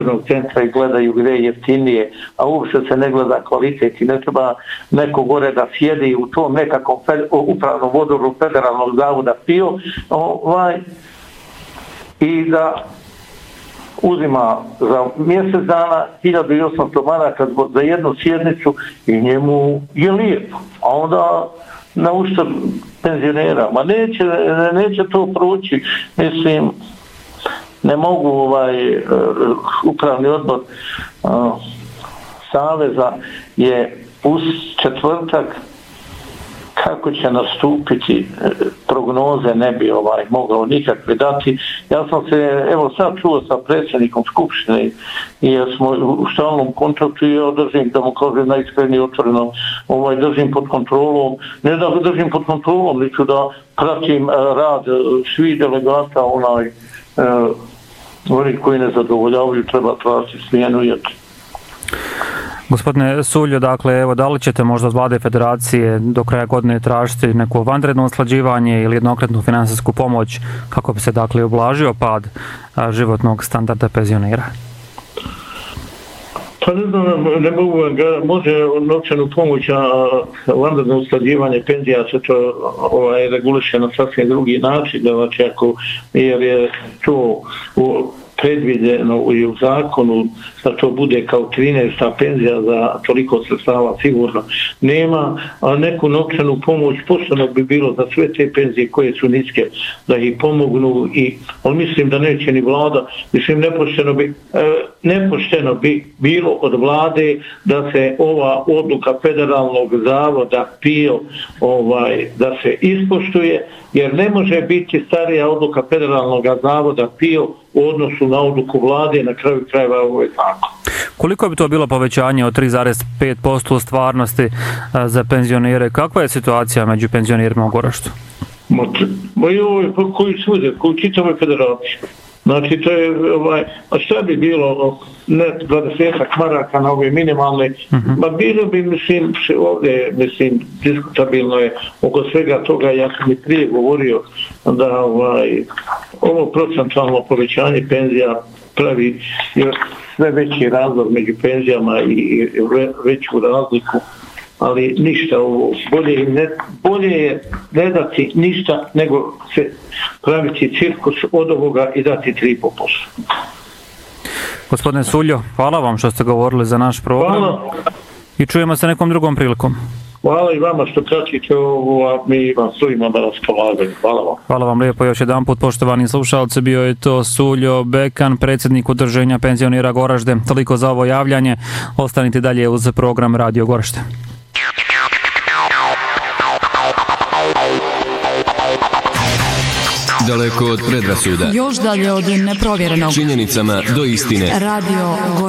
centra i gledaju gdje je jeftinije, a uopšte se ne gleda kvalitet i ne treba neko gore da sjedi u tom nekakvom upravnom odboru Federalnog zavoda PIO i da uzima za mjesec dana 1800 maraka za jednu sjednicu i njemu je lijepo, a onda na uštrb penzionera. Ma neće to proći, mislim, ne mogu upravni odbor Saveza je uz četvrtak kako će nastupiti prognoze ne bi mogao nikakve dati. Ja sam se sad čuo sa predsjednikom Skupštine i smo u stalnom kontaktu i ja držim, da mu kažem najiskrenije otvoreno, držim pod kontrolom, ne da držim pod kontrolom, neću da pratim rad svih delegata, oni koji ne zadovoljavaju treba tražiti smjenu. Gospodine Suljo, dakle, da li ćete možda od Vlade Federacije do kraja godine tražiti neko vanredno usklađivanje ili jednokratnu finansijsku pomoć kako bi se ublažio pad životnog standarda penzionera? Pa ne znam, ne mogu može novčanu pomoć, a vanredno usklađivanje penzija se to reguliše na sasvim drugi način, jer je to predvidjeno i u zakonu da to bude kao 13. penzija za toliko sredstava sigurno nema, a neku novčanu pomoć pošteno bi bilo za sve te penzije koje su niske da ih pomognu, ali mislim da neće ni vlada, mislim nepošteno bi bilo od vlade da se ova odluka Federalnog zavoda PIO da se ispoštuje, jer ne može biti starija odluka Federalnog zavoda PIO u odnosu na odluku vlade, na kraju krajeva ovo je tako. Koliko bi to bilo povećanje od 3,5% u stvarnosti za penzionere? Kakva je situacija među penzionerima u Goraždu? Koji sude, koji čitavoj federaciji. Znači, to je, a šta bi bilo, ne 20 maraka na ove minimalne, bilo bi, mislim, diskutabilno je oko svega toga, ja sam i prije govorio da ovo procentualno povećanje penzija pravi sve veći razlog među penzijama i veću razliku, ali ništa ovo, bolje je ne dati ništa nego se praviti cirkus od ovoga i dati 3,5%. Gospodine Suljo, hvala vam što ste govorili za naš program. Hvala. I čujemo se nekom drugom prilikom. Hvala i vama što pratite ovo, a mi vam stojimo na raspolaganju. Hvala vam. Hvala vam lijepo još jedan put, poštovani slušalci. Bio je to Suljo Bekan, predsjednik Udruženja penzionera Goražde. Toliko za ovo javljanje. Ostanite dalje uz program Radio Goražde. Daleko od predrasuda. Još dalje od neprovjerenog. Činjenicama do istine. Radio Goražde.